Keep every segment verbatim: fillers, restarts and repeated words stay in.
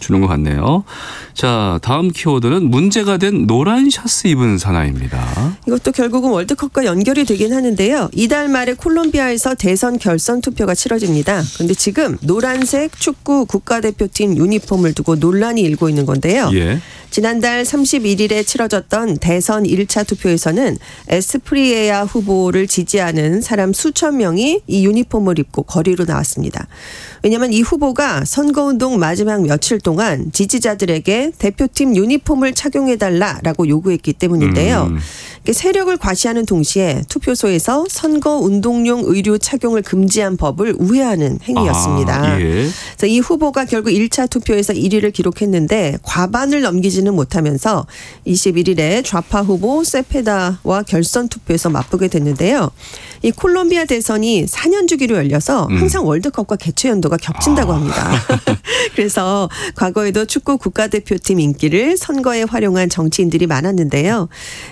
주는 것 같네요. 자, 다음 키워드는 문제가 된 노란 샤스 입은 사나이입니다. 이것도 결국은 월드컵과 연결이 되긴 하는데요. 이달 말에 콜롬비아에서 대선 결선 투표가 치러집니다. 그런데 지금 노란색 축구 국가대표팀 유니폼을 두고 논란이 일고 있는 건데요. 예. 지난달 삼십일일에 치러졌던 대선 일 차 투표에서는 에스프리에아 후보를 지지하는 사람 수천 명이 이 유니폼을 입고 거리로 나왔습니다. 왜냐하면 이 후보가 선거운동 마지막 며칠 동안 지지자들에게 대표팀 유니폼을 착용해달라라고 요구했기 때문인데요. 음. 세력을 과시하는 동시에 투표소에서 선거운동용 의류 착용을 금지한 법을 우회하는 행위였습니다. 아, 예. 그래서 이 후보가 결국 일 차 투표에서 일 위를 기록했는데 과반을 넘기지는 못하면서 이십일일에 좌파 후보 세페다와 결선 투표에서 맞붙게 됐는데요. 이 콜롬비아 대선이 사 년 주기로 열려서 항상 음. 월드컵과 개최 연도가 겹친다고 아. 합니다. 그래서 과거에도 축구 국가대표팀 인기를 선거에 활용한 정치인들이 많았는데요.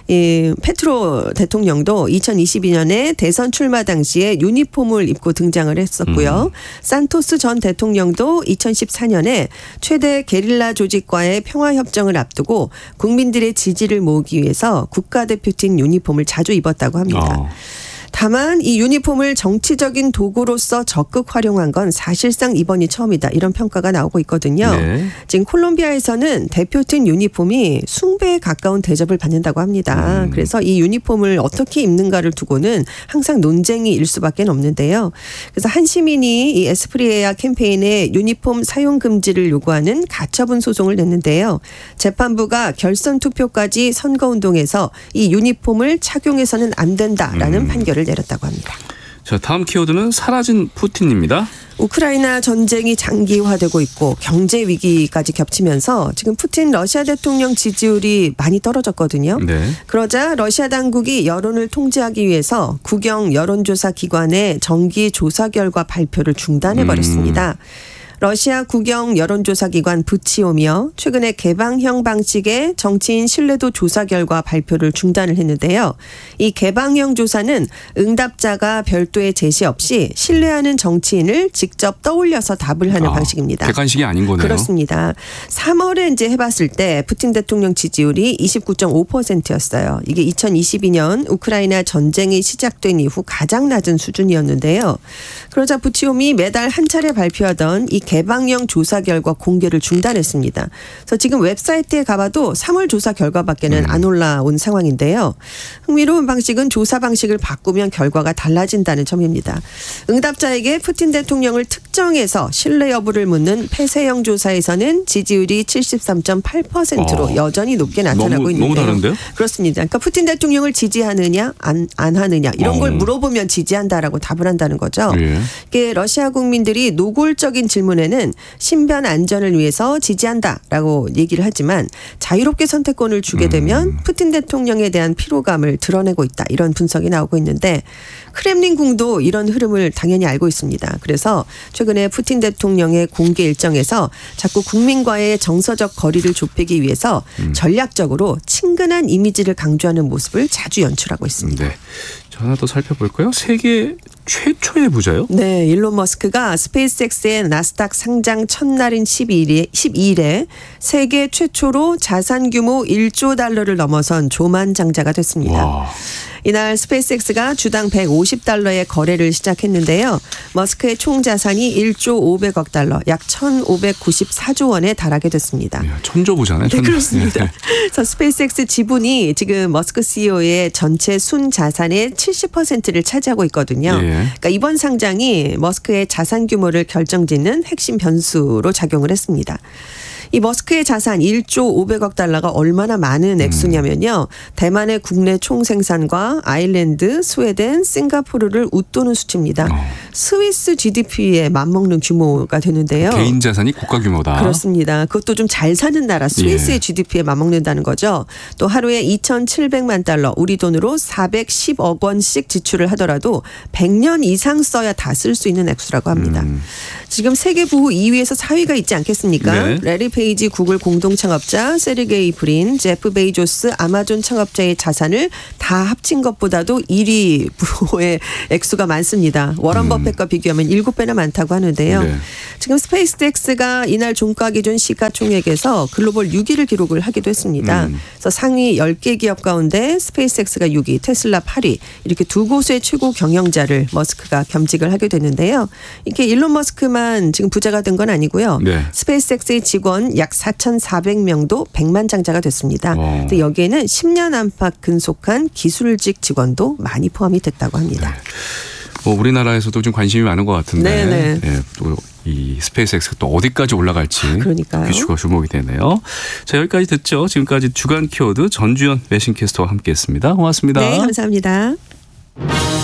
이 페트로 대통령도 이천이십이년에 대선 출마 당시에 유니폼을 입고 등장을 했었고요. 음. 산토스 전 대통령도 이천십사년에 최대 게릴라 조직과의 평화협정을 앞두고 국민들의 지지를 모으기 위해서 국가대표팀 유니폼을 자주 입었다고 합니다. 어. 다만 이 유니폼을 정치적인 도구로서 적극 활용한 건 사실상 이번이 처음이다. 이런 평가가 나오고 있거든요. 네. 지금 콜롬비아에서는 대표팀 유니폼이 숭배에 가까운 대접을 받는다고 합니다. 음. 그래서 이 유니폼을 어떻게 입는가를 두고는 항상 논쟁이 일 수밖에 없는데요. 그래서 한 시민이 이 에스프리에아 캠페인의 유니폼 사용 금지를 요구하는 가처분 소송을 냈는데요. 재판부가 결선 투표까지 선거운동에서 이 유니폼을 착용해서는 안 된다라는 음. 판결을 내렸다고 합니다. 자, 다음 키워드는 사라진 푸틴입니다. 우크라이나 전쟁이 장기화되고 있고 경제 위기까지 겹치면서 지금 푸틴 러시아 대통령 지지율이 많이 떨어졌거든요. 네. 그러자 러시아 당국이 여론을 통제하기 위해서 국영 여론조사 기관의 정기 조사 결과 발표를 중단해버렸습니다. 음. 러시아 국영 여론조사기관 부치오미어 최근에 개방형 방식의 정치인 신뢰도 조사 결과 발표를 중단을 했는데요. 이 개방형 조사는 응답자가 별도의 제시 없이 신뢰하는 정치인을 직접 떠올려서 답을 하는 아, 방식입니다. 객관식이 아닌 거네요. 그렇습니다. 삼월에 이제 해봤을 때 푸틴 대통령 지지율이 이십구 점 오 퍼센트였어요. 이게 이천이십이년 우크라이나 전쟁이 시작된 이후 가장 낮은 수준이었는데요. 그러자 부치오미 매달 한 차례 발표하던 이 개방형 조사 결과 공개를 중단했습니다. 그래서 지금 웹사이트에 가봐도 삼월 조사 결과밖에는 안 올라온 상황인데요. 흥미로운 방식은 조사 방식을 바꾸면 결과가 달라진다는 점입니다. 응답자에게 푸틴 대통령을 특정해서 신뢰 여부를 묻는 폐쇄형 조사에서는 지지율이 칠십삼 점 팔 퍼센트로 어, 여전히 높게 나타나고 너무, 있는데요. 너무 다른데요? 그렇습니다. 그러니까 푸틴 대통령을 지지하느냐 안, 안 하느냐 이런 걸 어. 물어보면 지지한다라고 답을 한다는 거죠. 예. 이게 러시아 국민들이 노골적인 질문에는 신변 안전을 위해서 지지한다라고 얘기를 하지만 자유롭게 선택권을 주게 되면 음. 푸틴 대통령에 대한 피로감을 드러내고 있다. 이런 분석이 나오고 있는데 크렘린궁도 이런 흐름을 당연히 알고 있습니다. 그래서 최근에 푸틴 대통령의 공개 일정에서 자꾸 국민과의 정서적 거리를 좁히기 위해서 음. 전략적으로 친근한 이미지를 강조하는 모습을 자주 연출하고 있습니다. 네. 자, 하나 더 살펴볼까요? 세계 최초의 부자요? 네. 일론 머스크가 스페이스X의 나스닥 상장 첫날인 십이일에, 십이일에 세계 최초로 자산 규모 일조 달러를 넘어선 조만장자가 됐습니다. 와. 이날 스페이스X가 주당 백오십 달러의 거래를 시작했는데요. 머스크의 총 자산이 일조 오백억 달러, 약 천오백구십사조 원에 달하게 됐습니다. 야, 천조 부자네. 네, 그렇습니다. 그래서 스페이스X 지분이 지금 머스크 씨이오의 전체 순 자산의 칠십 퍼센트를 차지하고 있거든요. 예. 그러니까 이번 상장이 머스크의 자산 규모를 결정짓는 핵심 변수로 작용을 했습니다. 이 머스크의 자산 일조 오백억 달러가 얼마나 많은 액수냐면요. 대만의 국내 총생산과 아일랜드, 스웨덴, 싱가포르를 웃도는 수치입니다. 어. 스위스 지디피에 맞먹는 규모가 되는데요. 개인 자산이 국가 규모다. 그렇습니다. 그것도 좀 잘 사는 나라 스위스의 예. 지디피에 맞먹는다는 거죠. 또 하루에 이천칠백만 달러, 우리 돈으로 사백십억 원씩 지출을 하더라도 백 년 이상 써야 다 쓸 수 있는 액수라고 합니다. 음. 지금 세계 부호 이 위에서 사 위가 있지 않겠습니까? 네. 레리 페이지 구글 공동 창업자, 세르게이 브린, 제프 베이조스 아마존 창업자의 자산을 다 합친 것보다도 일 위의 액수가 많습니다. 워런 음. 버핏과 비교하면 일곱 배나 많다고 하는데요. 네. 지금 스페이스X가 이날 종가 기준 시가총액에서 글로벌 육 위를 기록을 하기도 했습니다. 음. 그래서 상위 열 개 기업 가운데 스페이스X가 육 위, 테슬라 팔 위 이렇게 두 곳의 최고 경영자를 머스크가 겸직을 하게 됐는데요. 이게 일론 머스크만 지금 부자가 된 건 아니고요. 네. 스페이스X의 직원 약 사천사백 명도 백만장자가 됐습니다. 어. 근데 여기에는 십 년 안팎 근속한 기술직 직원도 많이 포함이 됐다고 합니다. 뭐 우리나라에서도 좀 관심이 많은 것 같은데 네네. 예, 또 이 스페이스X가 또 어디까지 올라갈지 그러니까요. 귀추가 주목이 되네요. 자, 여기까지 듣죠. 지금까지 주간 키워드 전주현 외신캐스터와 함께했습니다. 고맙습니다. 네, 감사합니다.